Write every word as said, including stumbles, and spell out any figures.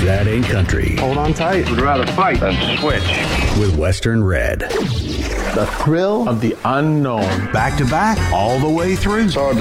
That Ain't Country Hold on tight. Would rather fight than switch. with Western Red. The thrill of the unknown. Back to back, all the way through. So